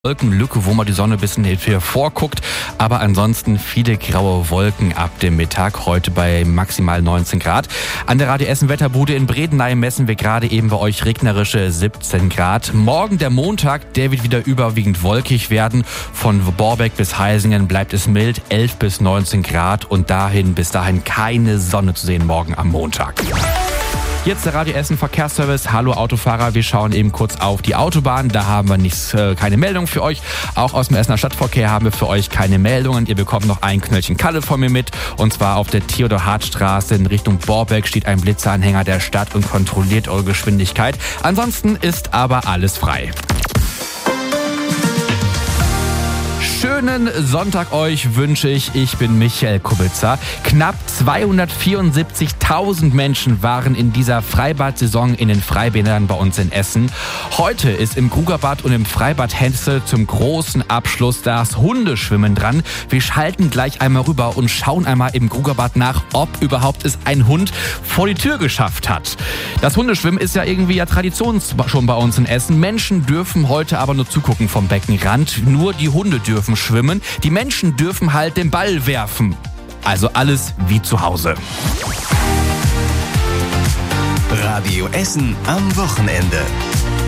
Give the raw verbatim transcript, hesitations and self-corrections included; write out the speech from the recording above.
Wolkenlücke, wo mal die Sonne ein bisschen hervorguckt, aber ansonsten viele graue Wolken ab dem Mittag, heute bei maximal neunzehn Grad. An der Radio Essen Wetterbude in Bredeney messen wir gerade eben bei euch regnerische siebzehn Grad. Morgen der Montag, der wird wieder überwiegend wolkig werden. Von Borbeck bis Heisingen bleibt es mild, elf bis neunzehn Grad und dahin bis dahin keine Sonne zu sehen morgen am Montag. Jetzt der Radio Essen Verkehrsservice. Hallo Autofahrer, wir schauen eben kurz auf die Autobahn. Da haben wir nichts, äh, keine Meldung für euch. Auch aus dem Essener Stadtverkehr haben wir für euch keine Meldungen. Ihr bekommt noch ein Knöllchen Kalle von mir mit. Und zwar auf der Theodor-Hart-Straße in Richtung Borbeck steht ein Blitzeranhänger der Stadt und kontrolliert eure Geschwindigkeit. Ansonsten ist aber alles frei. Schönen Sonntag euch wünsche ich. Ich bin Michael Kubitzer. Knapp zweihundertvierundsiebzigtausend Menschen waren in dieser Freibad-Saison in den Freibädern bei uns in Essen. Heute ist im Krugerbad und im Freibad Henze zum großen Abschluss das Hundeschwimmen dran. Wir schalten gleich einmal rüber und schauen einmal im Krugerbad nach, ob überhaupt es ein Hund vor die Tür geschafft hat. Das Hundeschwimmen ist ja irgendwie ja Tradition schon bei uns in Essen. Menschen dürfen heute aber nur zugucken vom Beckenrand. Nur die Hunde dürfen schwimmen. Die Menschen dürfen halt den Ball werfen. Also alles wie zu Hause. Radio Essen am Wochenende.